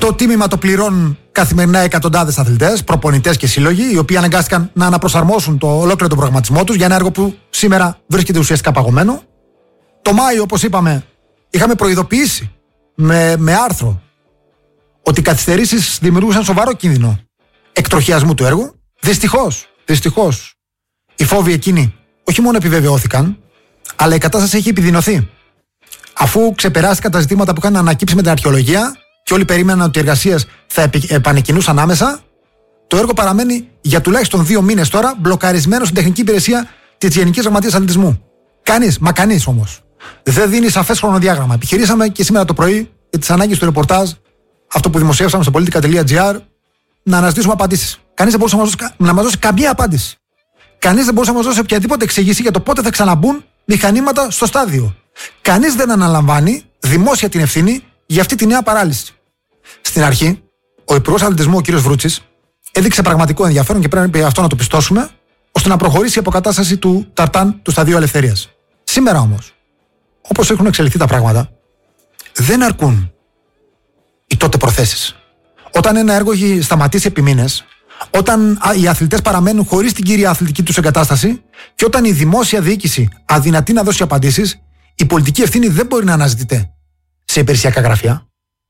Το τίμημα το πληρώνουν καθημερινά εκατοντάδες αθλητές, προπονητές και σύλλογοι, οι οποίοι αναγκάστηκαν να αναπροσαρμόσουν το ολόκληρο τον προγραμματισμό τους για ένα έργο που σήμερα βρίσκεται ουσιαστικά παγωμένο. Το Μάιο, όπως είπαμε, είχαμε προειδοποιήσει με άρθρο ότι οι καθυστερήσεις δημιουργούσαν σοβαρό κίνδυνο εκτροχιασμού του έργου. Δυστυχώς, οι φόβοι εκείνοι όχι μόνο επιβεβαιώθηκαν, αλλά η κατάσταση έχει επιδεινωθεί. Αφού ξεπεράστηκαν τα ζητήματα που είχαν ανακύψει με την αρχαιολογία και όλοι περίμεναν ότι οι εργασίες θα επανεκκινούσαν άμεσα, το έργο παραμένει για τουλάχιστον 2 μήνες τώρα μπλοκαρισμένο στην τεχνική υπηρεσία της Γενικής Γραμματείας Αθλητισμού. Κανείς όμως δεν δίνει σαφές χρονοδιάγραμμα. Επιχειρήσαμε και σήμερα το πρωί για τις ανάγκες του ρεπορτάζ, αυτό που δημοσιεύσαμε στο politica.gr, να αναζητήσουμε απαντήσεις. Κανείς δεν μπορούσε να μας δώσει καμία απάντηση. Κανείς δεν μπορούσε να μας δώσει οποιαδήποτε εξήγηση για το πότε θα ξαναμπούν μηχανήματα στο στάδιο. Κανείς δεν αναλαμβάνει δημόσια την ευθύνη για αυτή τη νέα παράλυση. Στην αρχή, ο Υπουργός Αθλητισμού, ο κ. Βρούτσης, έδειξε πραγματικό ενδιαφέρον και πρέπει αυτό να το πιστώσουμε, ώστε να προχωρήσει η αποκατάσταση του ταρτάν του Σταδίου Ελευθερίας. Σήμερα όμως, όπως έχουν εξελιχθεί τα πράγματα, δεν αρκούν οι τότε προθέσεις. Όταν ένα έργο έχει σταματήσει επί μήνες, όταν οι αθλητές παραμένουν χωρίς την κύρια αθλητική τους εγκατάσταση και όταν η δημόσια διοίκηση αδυνατεί να δώσει απαντήσεις, η πολιτική ευθύνη δεν μπορεί να αναζητείται σε υπηρεσιακά γραφεία.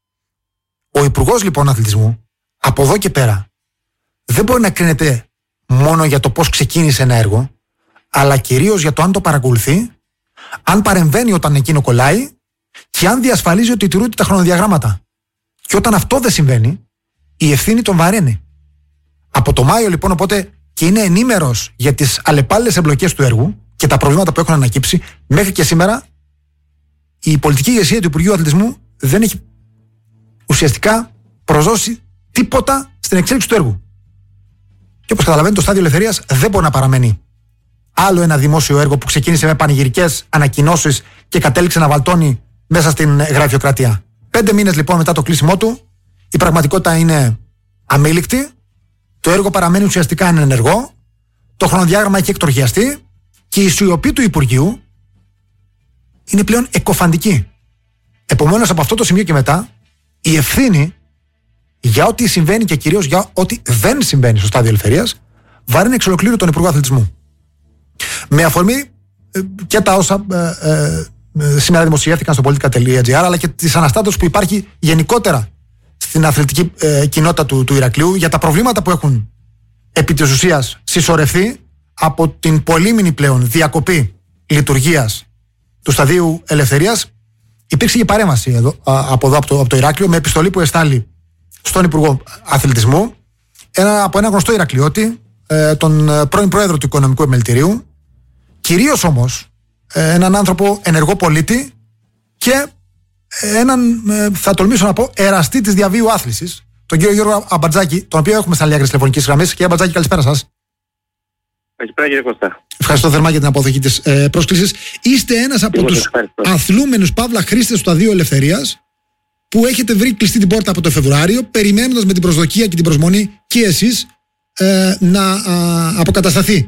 Ο Υπουργός λοιπόν Αθλητισμού, από εδώ και πέρα, δεν μπορεί να κρίνεται μόνο για το πώς ξεκίνησε ένα έργο, αλλά κυρίως για το αν το παρακολουθεί, αν παρεμβαίνει όταν εκείνο κολλάει και αν διασφαλίζει ότι τηρούνται τα χρονοδιαγράμματα. Και όταν αυτό δεν συμβαίνει, η ευθύνη τον βαραίνει. Από το Μάιο λοιπόν, οπότε, και είναι ενήμερος για τις αλλεπάλληλες εμπλοκές του έργου και τα προβλήματα που έχουν ανακύψει, μέχρι και σήμερα η πολιτική ηγεσία του Υπουργείου Αθλητισμού δεν έχει ουσιαστικά προσδώσει τίποτα στην εξέλιξη του έργου. Και όπως καταλαβαίνετε, το Στάδιο Ελευθερίας δεν μπορεί να παραμένει άλλο ένα δημόσιο έργο που ξεκίνησε με πανηγυρικές ανακοινώσεις και κατέληξε να βαλτώνει μέσα στην γραφειοκρατία. 5 μήνες λοιπόν μετά το κλείσιμό του, η πραγματικότητα είναι αμήλικτη, το έργο παραμένει ουσιαστικά ανενεργό, το χρονοδιάγραμμα έχει εκτροχιαστεί και η σιωπή του Υπουργείου είναι πλέον εκκοφαντική. Επομένως, από αυτό το σημείο και μετά, η ευθύνη για ό,τι συμβαίνει και κυρίως για ό,τι δεν συμβαίνει στο Στάδιο Ελευθερίας βαρύνει εξ ολοκλήρου τον Υπουργό Αθλητισμού. Με αφορμή και τα όσα σήμερα δημοσιεύτηκαν στο politica.gr, αλλά και τις αναστάτωσης που υπάρχει γενικότερα στην αθλητική κοινότητα του Ηρακλείου για τα προβλήματα που έχουν επί της ουσίας συσσωρευτεί από την πολύμηνη πλέον διακοπή λειτουργίας του Σταδίου Ελευθερίας. Υπήρξε και παρέμβαση από το Ηράκλειο με επιστολή που εστάλει στον Υπουργό Αθλητισμού από ένα γνωστό Ηρακλειώτη, τον πρώην πρόεδρο του Οικονομικού Επιμελητηρίου, κυρίως όμως έναν άνθρωπο ενεργό πολίτη και έναν, θα τολμήσω να πω, εραστή της διαβίου άθλησης, τον κύριο Γιώργο Αμπατζάκη, τον οποίο έχουμε στα άλλη άκρη της τηλεφωνικής γραμμής. Κύριε Αμπατζάκη, καλησπέρα σας. Καλησπέρα κύριε Κώστα. Ευχαριστώ θερμά για την αποδοχή της πρόσκλησης. Είστε ένας από τους αθλούμενους παύλα χρήστες του Σταδίου Ελευθερίας που έχετε βρει κλειστή την πόρτα από το Φεβρουάριο, περιμένοντας με την προσδοκία και την προσμονή και εσείς να αποκατασταθεί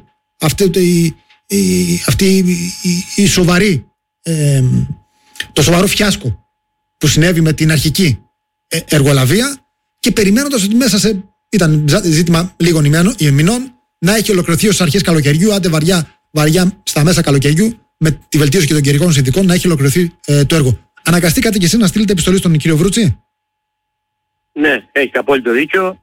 αυτή η σοβαρή, το σοβαρό φιάσκο που συνέβη με την αρχική εργολαβία και περιμένοντας ότι μέσα σε, ήταν ζήτημα λίγων μηνών, να έχει ολοκληρωθεί ως αρχές καλοκαιριού, άντε βαριά στα μέσα καλοκαιριού, με τη βελτίωση και των καιρικών συνθηκών, να έχει ολοκληρωθεί το έργο. Αναγκαστήκατε και εσείς να στείλετε επιστολή στον κύριο Βρούτση? Ναι, έχετε απόλυτο δίκιο.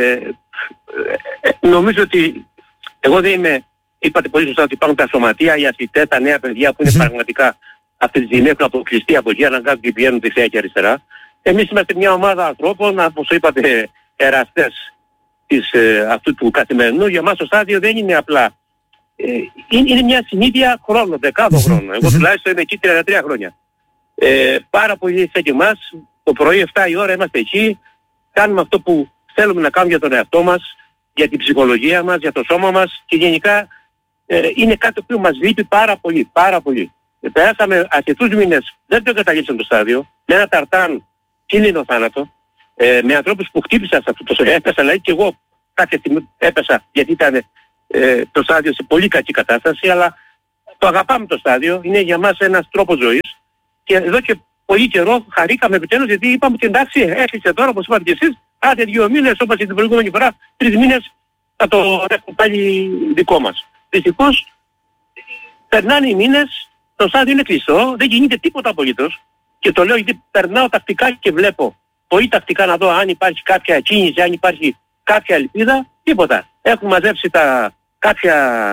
Νομίζω ότι εγώ δεν είμαι, είπατε πολύ σωστά ότι υπάρχουν τα σωματεία, οι αθλητές, τα νέα παιδιά που είναι πραγματικά αυτή τη στιγμή έχουν αποκλειστεί από εκεί, αναγκάζονται και πηγαίνουν δεξιά και αριστερά. Εμείς είμαστε μια ομάδα ανθρώπων, όπως είπατε, εραστές αυτού του καθημερινού. Για μας το στάδιο δεν είναι απλά. Είναι μια συνήθεια χρόνων, δεκάδων χρόνων. Εγώ τουλάχιστον είμαι εκεί 33 χρόνια. Πάρα πολλοί σαν και εμάς, το πρωί 7 η ώρα είμαστε εκεί, κάνουμε αυτό που θέλουμε να κάνουμε για τον εαυτό μας, για την ψυχολογία μας, για το σώμα μας και γενικά είναι κάτι που μας λείπει πάρα πολύ, πάρα πολύ. Περάσαμε αρκετούς μήνες, δεν το καταλήξαμε το στάδιο, με ένα ταρτάν κίνδυνο θάνατο, με ανθρώπους που χτύπησαν σε αυτό το έπεσα, δηλαδή και εγώ κάποια στιγμή έπεσα γιατί ήταν το στάδιο σε πολύ κακή κατάσταση, αλλά το αγαπάμε το στάδιο, είναι για μας ένας τρόπος ζωής και εδώ και πολύ καιρό χαρήκαμε επιτέλους, γιατί είπαμε ότι εντάξει, έκλεισε τώρα, όπως είπατε και εσείς, άντε 2 μήνες, όπως την προηγούμενη φορά, 3 μήνες θα το έχουμε πάλι δικό μας. Δυστυχώς, περνάνε οι μήνες, το στάδιο είναι κλειστό, δεν γίνεται τίποτα απολύτως. Και το λέω γιατί περνάω τακτικά και βλέπω πολύ τακτικά να δω αν υπάρχει κάποια κίνηση, αν υπάρχει κάποια ελπίδα, τίποτα. Έχουν μαζέψει κάποια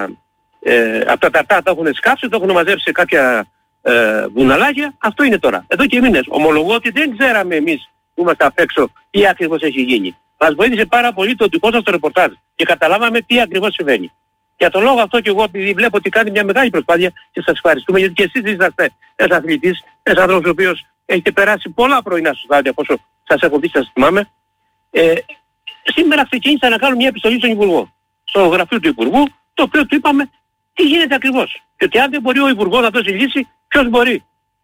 από τα ταρτά τα έχουν σκάψει, το έχουν μαζέψει κάποια βουναλάκια. Αυτό είναι τώρα. Εδώ και μήνες. Ομολογώ ότι δεν ξέραμε εμείς που είμαστε απ' έξω τι ακριβώς έχει γίνει. Μας βοήθησε πάρα πολύ το δικό σας το ρεπορτάζ και καταλάβαμε τι ακριβώς συμβαίνει. Για τον λόγο αυτό και εγώ, επειδή βλέπω ότι κάνει μια μεγάλη προσπάθεια και σας ευχαριστούμε, γιατί και εσείς είσαστε ένας αθλητής, ένας άνθρωπος ο οποίος έχετε περάσει πολλά πρωινά στο στάδιο, από όσο σας έχω δει, σας θυμάμαι. Σήμερα ξεκίνησα να κάνω μια επιστολή στον Υπουργό, στο γραφείο του Υπουργού, το οποίο του είπαμε τι γίνεται ακριβώς. Και ότι αν δεν μπορεί ο Υπουργός να δώσει λύση, ποιος μπορεί.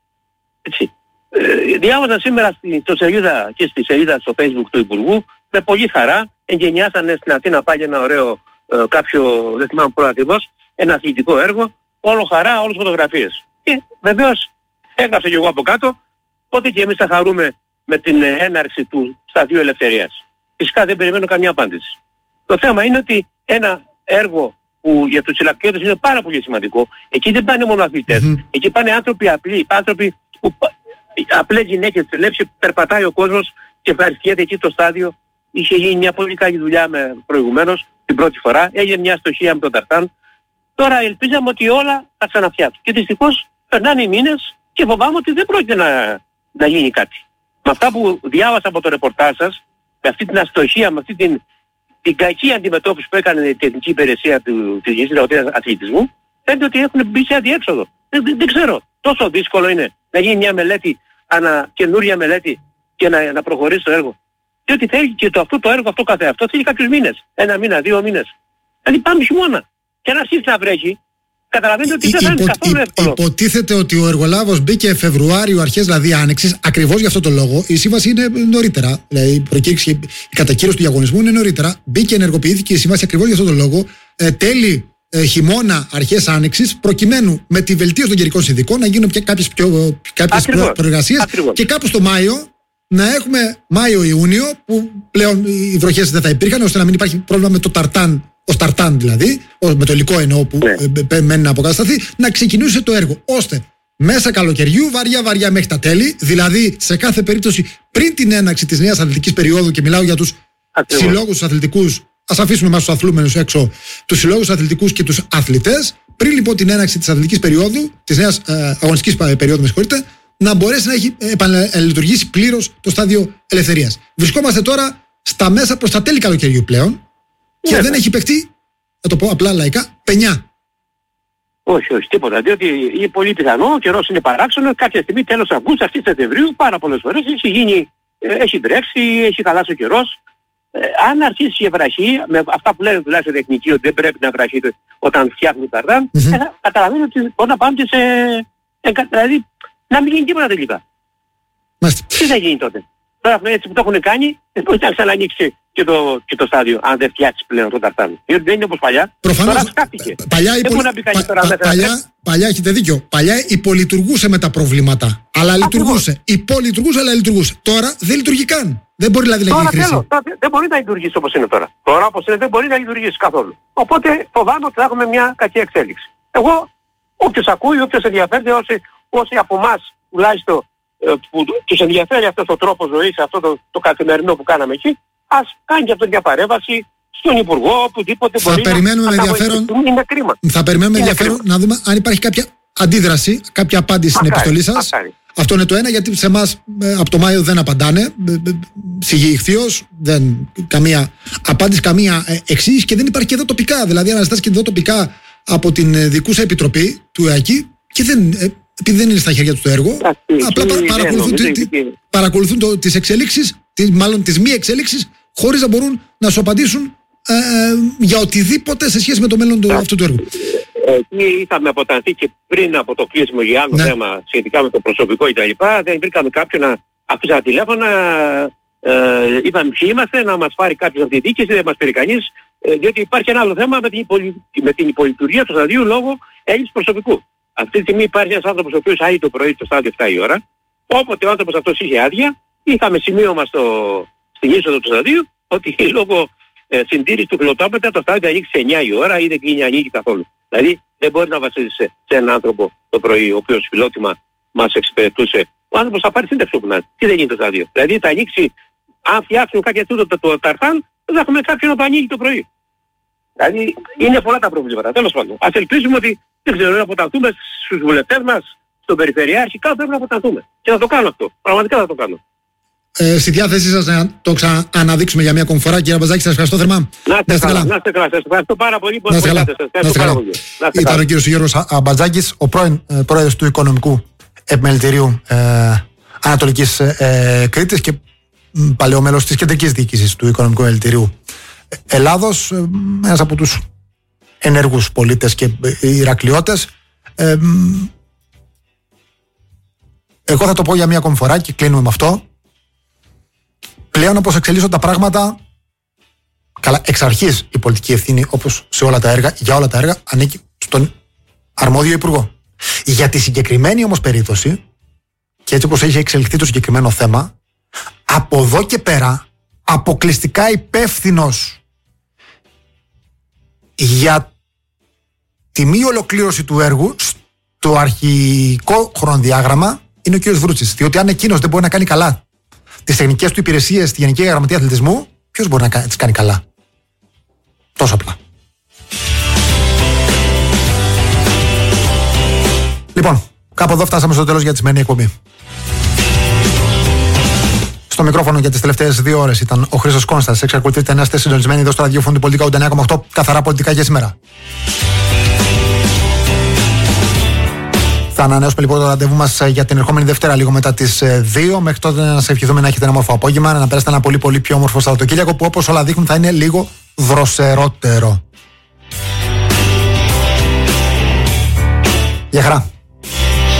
Έτσι. Διάβαζα σήμερα στο σελίδα και στη σελίδα στο Facebook του Υπουργού, με πολύ χαρά, εγκαινιάσανε στην Αθήνα πάλι ένα ωραίο κάποιο, δεν θυμάμαι πού ακριβώς, ένα αθλητικό έργο, όλο χαρά, όλες φωτογραφίες. Και βεβαίως έγραψα και εγώ από κάτω, ότι και εμείς θα χαρούμε με την έναρξη του σταδίου ελευθερίας. Φυσικά δεν περιμένω καμία απάντηση. Το θέμα είναι ότι ένα έργο που για τους ηλακτιώτες είναι πάρα πολύ σημαντικό, εκεί δεν πάνε μόνο αθλητές, εκεί πάνε άνθρωποι απλοί, άνθρωποι που απλές γυναίκες, περπατάει ο κόσμος και ευχαριστιέται εκεί στο στάδιο. Είχε γίνει μια πολύ καλή δουλειά προηγουμένως, την πρώτη φορά, έγινε μια αστοχία με τον Ταρτάν. Τώρα ελπίζαμε ότι όλα θα ξαναφτιάξουν. Και δυστυχώς περνάνε οι μήνες και φοβάμαι ότι δεν πρόκειται να γίνει κάτι. Με αυτά που διάβασα από το ρεπορτάζ σας, με αυτή την αστοχία, με αυτή την κακή αντιμετώπιση που έκανε η τεχνική υπηρεσία της Γενικής Γραμματείας Αθλητισμού, φαίνεται ότι έχουν μπει σε αδιέξοδο. Δεν ξέρω. Τόσο δύσκολο είναι να γίνει μια μελέτη, καινούρια μελέτη και να προχωρήσει το έργο. Διότι θέλει και αυτό το έργο αυτό καθεαυτό θέλει κάποιους μήνες. 1 μήνα, 2 μήνες. Δηλαδή πάμε χειμώνα. Και αν αρχίσει να βρέχει, καταλαβαίνετε ότι δεν θα είναι καθόλου εύκολο. Υποτίθεται ότι ο εργολάβος μπήκε Φεβρουάριο, αρχές δηλαδή Άνοιξης, ακριβώς για αυτό το λόγο. Η σύμβαση είναι νωρίτερα. Δηλαδή η κατακύρωση του διαγωνισμού είναι νωρίτερα. Μπήκε, ενεργοποιήθηκε η σύμβαση ακριβώς για αυτό το λόγο. Τέλη χειμώνα, αρχές Άνοιξης, προκειμένου με τη βελτίωση των καιρικών συνθηκών να γίνουν κάποιες προεργασίες και κάπου στο Μάιο. Να έχουμε Μάιο-Ιούνιο, που πλέον οι βροχές δεν θα υπήρχαν, ώστε να μην υπάρχει πρόβλημα με το ταρτάν, ως ταρτάν δηλαδή, με το υλικό εννοώ που μένει να αποκατασταθεί, να ξεκινήσει το έργο. Ώστε μέσα καλοκαιριού, βαριά μέχρι τα τέλη, δηλαδή σε κάθε περίπτωση πριν την έναρξη της νέας αθλητικής περίοδου, και μιλάω για τους συλλόγους αθλητικούς, ας αφήσουμε εμάς τους αθλούμενους έξω, τους συλλόγους αθλητικούς και τους αθλητές, πριν λοιπόν την έναρξη της αθλητικής περίοδου, της νέας αγωνιστικής περίοδου, με συγχωρείτε, να μπορέσει να έχει επαναλειτουργήσει πλήρως το στάδιο ελευθερίας. Βρισκόμαστε τώρα στα μέσα προς τα τέλη καλοκαιριού πλέον και δεν έχει παιχτεί, θα το πω απλά λαϊκά, πενιά. Όχι, τίποτα. Διότι είναι πολύ πιθανό, ο καιρός είναι παράξενο, κάποια στιγμή τέλος Αυγούστου, αρχές Σεπτεμβρίου, πάρα πολλές φορές έχει βρέξει, έχει χαλάσει ο καιρός. Αν αρχίσει η βραχή, με αυτά που λένε τουλάχιστον τεχνικοί ότι δεν πρέπει να βραχεί όταν φτιάχνουν τα ταρτάν, καταλαβαίνω ότι μπορεί να πάμε και σε. Δηλαδή, να μην γίνει τίποτα τελικά. Τι θα γίνει τότε? Τώρα έτσι που το έχουν κάνει, δεν μπορεί να ξανανοίξει και το στάδιο, αν δεν φτιάξει πλέον το ταρτάν. Διότι δεν είναι όπως παλιά. Προφανώς, τώρα σκάφτηκε. Παλιά έχετε δίκιο. Παλιά υπολειτουργούσε με τα προβλήματα. Αλλά λειτουργούσε. Υπολειτουργούσε, αλλά λειτουργούσε. Τώρα δεν λειτουργεί καν. Δεν μπορεί δηλαδή να γίνει χρήση. Δεν μπορεί να λειτουργήσει όπως είναι τώρα. Τώρα όπως είναι δεν μπορεί να λειτουργήσει καθόλου. Οπότε φοβάμαι ότι θα έχουμε μια κακή εξέλιξη. Εγώ, όποιος ακούει, όποιος ενδιαφέρεται, όσοι από εμάς τουλάχιστον που τους ενδιαφέρει αυτός ο τρόπος ζωής, αυτό το καθημερινό που κάναμε εκεί, ας κάνει και αυτό μια παρέμβαση στον Υπουργό, οπουδήποτε μπορεί να είναι κρίμα. Θα περιμένουμε ενδιαφέρον να δούμε αν υπάρχει κάποια αντίδραση, κάποια απάντηση στην επιστολή σας. Αυτό είναι το ένα, γιατί σε εμάς από το Μάιο δεν απαντάνε, σιγή ηχθείως, καμία απάντηση, καμία εξήγηση, και δεν υπάρχει και εδώ τοπικά. Δηλαδή αναζητάς και εδώ τοπικά από την δικούσα επιτροπή του ΕΑΚΙ και επειδή δεν είναι στα χέρια του το έργο, απλά παρακολουθούν τις εξελίξεις, μάλλον τις μη εξελίξεις, χωρίς να μπορούν να σου απαντήσουν για οτιδήποτε σε σχέση με το μέλλον αυτού του έργου. Εκεί είχαμε αποτανθεί και πριν από το κλείσιμο για άλλο θέμα σχετικά με το προσωπικό κτλ. Δεν βρήκαμε κάποιον να αφήσει τηλέφωνα, είπαμε ποιοι είμαστε, να μας πάρει κάποιος από τη διοίκηση, δεν μας πήρε κανείς, διότι υπάρχει ένα άλλο θέμα με την υπολειτουργία του σταδίου λόγω έλλειψης προσωπικού. Αυτή τη στιγμή υπάρχει ένας άνθρωπος ο οποίος άγει το πρωί στο στάδιο 7 η ώρα Όποτε ο άνθρωπος αυτός είχε άδεια, είχαμε σημείωμα στην είσοδο του σταδίου ότι λόγω συντήρησης του φιλοτόπεδα το στάδιο θα ανοίξει σε 9 η ώρα ή δεν κλείνει ανοίγει καθόλου. Δηλαδή δεν μπορεί να βασίζεσαι σε έναν άνθρωπο το πρωί, ο οποίος φιλότιμα μας εξυπηρετούσε. Ο άνθρωπος θα πάρει σύνταξη όπου να είναι. Τι δεν γίνεται το στάδιο. Δηλαδή θα ανοίξει, αν φτιάξουν κάποια τούτο το ταρχάν, δεν θα έχουμε κάποιον να το ανοίγει το πρωί. Δηλαδή είναι πολλά τα προβλήματα. Τέλος πάντων. Ας ελπίζουμε ότι δεν ξέρω, να αποτανθούμε στους βουλευτές μας, στον Περιφερειάρχη, κάπου πρέπει να αποτανθούμε. Και να το κάνω αυτό. Πραγματικά θα το κάνω. Στη διάθεσή σας να το ξαναναδείξουμε για μια ακόμη φορά, κύριε Αμπατζάκη, σας ευχαριστώ θερμά. Να είστε καλά. Σας ευχαριστώ πάρα πολύ που ασχοληθείτε. Ήταν ο κύριος Γιώργος Αμπατζάκης, ο πρώην πρόεδρος του Οικονομικού Επιμελητηρίου Ανατολικής Κρήτης και παλαιό μέλος της κεντρικής διοίκησης του Οικονομικού Επιμελητηρίου Ελλάδος, ένας από τους ενεργούς πολίτες και Ηρακλειώτες. Εγώ θα το πω για μια ακόμη φορά και κλείνουμε με αυτό. Πλέον, όπως εξελίσσονται τα πράγματα, καλά, εξ αρχής η πολιτική ευθύνη, όπως σε όλα τα έργα, για όλα τα έργα, ανήκει στον αρμόδιο υπουργό. Για τη συγκεκριμένη όμως περίπτωση, και έτσι όπως έχει εξελιχθεί το συγκεκριμένο θέμα, από εδώ και πέρα, αποκλειστικά υπεύθυνος για τη μη ολοκλήρωση του έργου στο αρχικό χρονοδιάγραμμα είναι ο κ. Βρούτσης. Διότι αν εκείνος δεν μπορεί να κάνει καλά τις τεχνικές του υπηρεσίες στη Γενική Γραμματεία Αθλητισμού, ποιος μπορεί να τις κάνει καλά? Τόσο απλά. Λοιπόν, κάπου εδώ φτάσαμε στο τέλος για τη σημερινή εκπομπή. Στο μικρόφωνο για τις τελευταίες 2 ώρες ήταν ο Χρήστος Κόνστας. Εξακολουθείτε να είστε συντονισμένοι εδώ στο ραδιόφωνο του Πολιτικά 89,8. Καθαρά πολιτικά για σήμερα. Θα ανανεώσουμε λοιπόν το ραντεβού μας για την ερχόμενη Δευτέρα, λίγο μετά τις 2. Μέχρι τότε να σας ευχηθούμε να έχετε ένα όμορφο απόγευμα, να περάσετε ένα πολύ πολύ πιο όμορφο Σαββατοκύριακο που, όπως όλα δείχνουν, θα είναι λίγο δροσερότερο. Γεια χαρά.